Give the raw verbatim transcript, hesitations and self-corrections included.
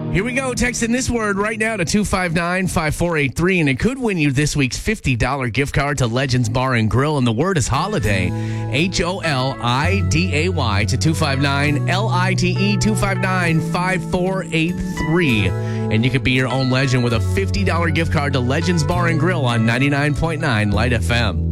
Here we go. Texting this word right now to two five nine, five four eight three, and it could win you this week's fifty dollars gift card to Legends Bar and Grill. And the word is holiday. H O L I D A Y to two five nine, L I T E, two five nine, five four eight three. And you could be your own legend with a fifty dollars gift card to Legends Bar and Grill on ninety-nine point nine Light F M.